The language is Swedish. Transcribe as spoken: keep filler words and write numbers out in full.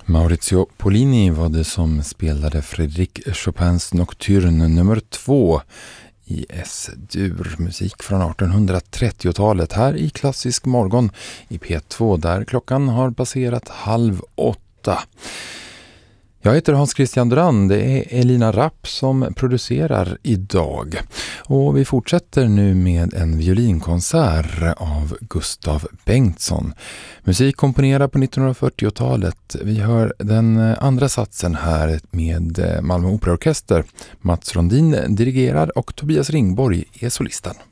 Maurizio Pollini var det som spelade Frédéric Chopins Nocturne nummer två i S-dur, musik från artonhundratrettiotalet här i Klassisk morgon i P två där klockan har passerat halv åtta. Jag heter Hans Christian Duran, det är Elina Rapp som producerar idag. Och vi fortsätter nu med en violinkonsert av Gustav Bengtsson. Musik komponerad på nittonhundrafyrtiotalet. Vi hör den andra satsen här med Malmö Operaorkester. Mats Rondin dirigerar och Tobias Ringborg är solisten.